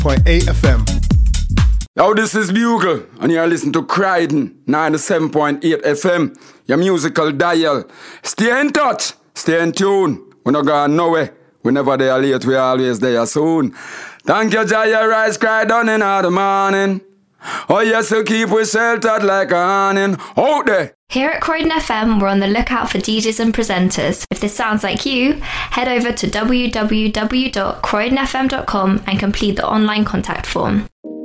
97.8 FM. Yo, this is Bugle, and you're listening to Croydon 97.8 FM, your musical dial. Stay in touch, stay in tune. We're not going nowhere. Whenever they are late, we're always there soon. Thank you, Jaya Rice, Croydon in the morning. Oh, yes, so keep we sheltered like a awning. Out there. Here at Croydon FM, we're on the lookout for DJs and presenters. If this sounds like you, head over to www.croydonfm.com and complete the online contact form.